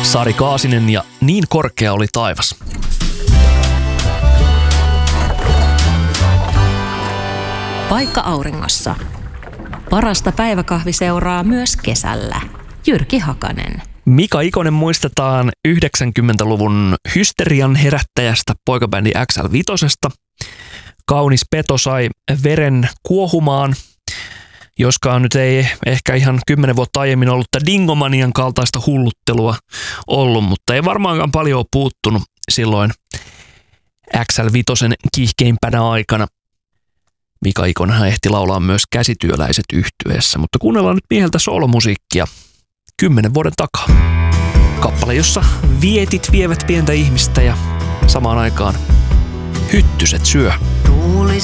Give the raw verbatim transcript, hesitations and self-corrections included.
Sari Kaasinen ja Niin korkea oli taivas. Paikka auringossa. Parasta päiväkahviseuraa myös kesällä. Jyrki Hakanen. Mika Ikonen muistetaan yhdeksänkymmentäluvun hysterian herättäjästä poikabändi X L viisi. Kaunis peto sai veren kuohumaan, joskaan nyt ei ehkä ihan kymmenen vuotta aiemmin ollut Dingomanian kaltaista hulluttelua ollut, mutta ei varmaankaan paljon ole puuttunut silloin X L viisi kiihkeimpänä aikana. Mika Ikonenhan ehti laulaa myös Käsityöläiset -yhtyeessä, mutta kuunnellaan nyt mieheltä soolomusiikkia kymmenen vuoden takaa. Kappale, jossa vietit vievät pientä ihmistä ja samaan aikaan hyttyset syö. Tuuli